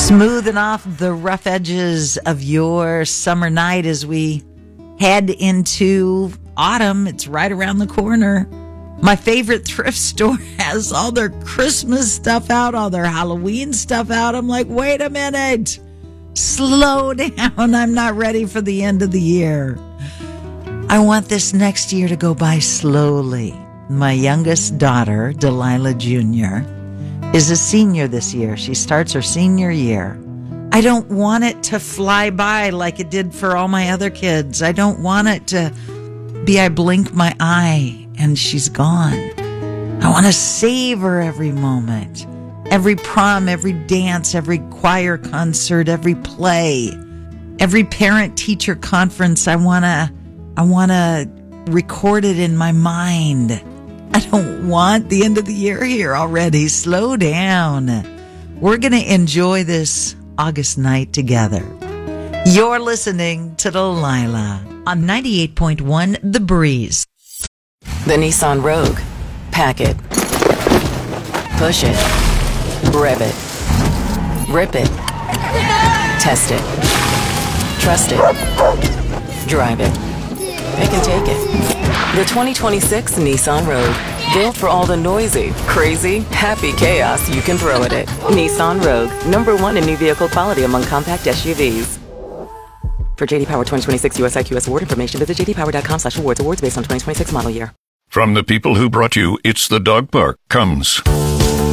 Smoothing off the rough edges of your summer night as we head into autumn. It's right around the corner. My favorite thrift store has all their Christmas stuff out, all their Halloween stuff out. I'm like, wait a minute. Slow down. I'm not ready for the end of the year. I want this next year to go by slowly. My youngest daughter, Delilah Jr., is a senior this year. She starts her senior year. I don't want it to fly by like it did for all my other kids. I don't want it to be I blink my eye and she's gone. I want to savor every moment, every prom, every dance, every choir concert, every play, every parent-teacher conference. I want to record it in my mind. I don't want the end of the year here already. Slow down. We're going to enjoy this August night together. You're listening to Delilah on 98.1 The Breeze. The Nissan Rogue. Pack it. Push it. Rev it. Rip it. Test it. Trust it. Drive it. Pick and take it. The 2026 Nissan Rogue. Built for all the noisy, crazy, happy chaos you can throw at it. Nissan Rogue. #1 in new vehicle quality among compact SUVs. For JD Power 2026 US IQS award information, visit jdpower.com/awards. Awards based on 2026 model year. From the people who brought you It's the Dog Park comes